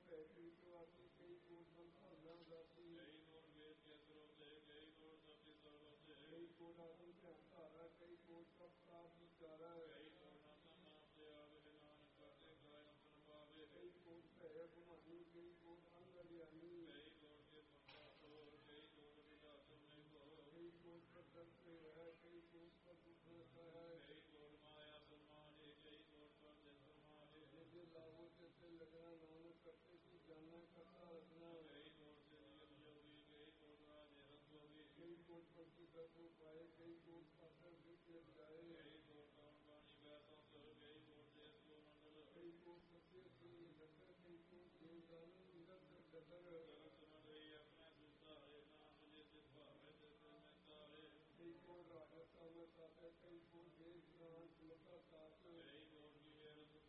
ਭੈ ਪ੍ਰੀਤਵਾਸੀ ਕਈ ਕੋਟ ਸੰਭਾਲਣਾ ਦਾਤੀ ਕਈ ਕੋਟ ਵੇਦ ਕੇ ਸਰੋਤੇ ਕਈ ਕੋਟ ਸਭੀ ਸਰਵਤੇ ਕਈ ਕੋਟ ਆਤਮ ਧਿਆਨ ਧਾਰਾ ਕਈ ਕੋਟ ਸਪਤਾਪ ਵਿਚਾਰਾ ਕਈ ਕੋਟ ਨਾਮ ਨਾਮ ਤੇ ਆਵੇ ਨਾਨਕ ਕਰਤੇ ਕਾਇ ਅੰਤਨ ਪਾਵੇ ਕਈ ਕੋਟ ਭੈ ਗੁਮਾਨੀ ਕਈ ਕੋਟ ਅੰਗ ਅਗਿਆਨੀ ਕਈ ਕੋਟ ਕੇ ਸੰਤਾਸੋ ਕਈ ਕੋਟ ਵਿਦਾਸੋ ਨਹੀਂ ਕੋ ਕਈ ਕੋਟ ਪਰ ਦਰਸੇ ਹੈ ਕਈ ਕੋਟ ਪਰ ਦੁਖ ਹੈ ਕਈ ਕੋਟ ਮਾਇਆ ਸਮਾਨੇ ਕਈ ਕੋਟ ਪਰ ਸਮਾਨੇ ਜੇ ਲਾਵੋ ਤੇ ਲੱਗਣਾ ਨਾਨਕ ਕਰਤੇ ਕੀ ਜਾਣਾ ਕਰਤਾ ਰਚਨਾ ਕਈ ਕੋਟ ਸੇ ਨਿਯਮ ਜੋਗੀ ਕਈ ਕੋਟ ਰਾਜੇ ਰਸੋਗੀ ਕਈ ਕੋਟ ਪਰ ਕੀ ਦਰਦੋ ਪਾਏ ਕਈ ਕੋਟ ਪਾਸਰ ਵਿਖੇ ਜਾਏ ਕਈ ਕੋਟ ਕੌਣ ਬਾਣੀ ਵੈਸਾ ਸਰ ਕਈ ਕੋਟ ਦੇ ਸੋ ਮੰਡਲ ਕਈ ਕੋਟ ਸੱਚੇ ਸੀ ਨਗਰ ਕਈ ਕੋਟ ਦੇਵਦਾਨ ਨਿਰੰਤਰ ਜਦਰ